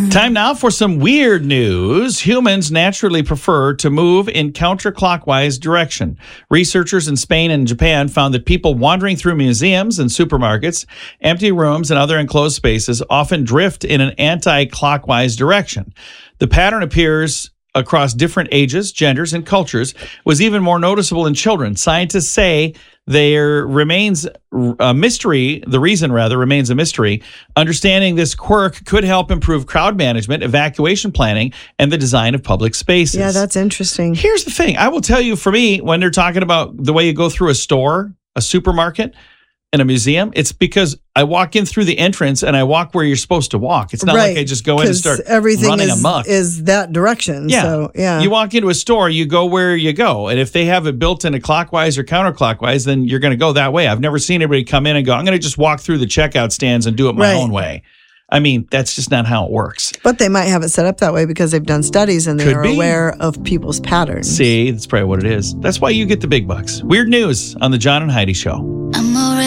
Time now for some weird news. Humans naturally prefer to move in counterclockwise direction. Researchers in Spain and Japan found that people wandering through museums and supermarkets, empty rooms, and other enclosed spaces often drift in an anti-clockwise direction. The pattern appears across different ages, genders, and cultures, was even more noticeable in children. Scientists say there remains a mystery. The reason, rather, remains a mystery. Understanding this quirk could help improve crowd management, evacuation planning, and the design of public spaces. Yeah, that's interesting. Here's the thing. I will tell you, for me, when they're talking about the way you go through a store, a supermarket, and a museum, it's because I walk in through the entrance and I walk where you're supposed to walk. It's not like I just go in and start running amok. Is that direction. Yeah. So, yeah. You walk into a store, you go where you go. And if they have it built in a clockwise or counterclockwise, then you're going to go that way. I've never seen anybody come in and go, I'm going to just walk through the checkout stands and do it my own way. I mean, that's just not how it works. But they might have it set up that way because they've done studies and they are aware of people's patterns. See, that's probably what it is. That's why you get the big bucks. Weird news on the John and Heidi Show.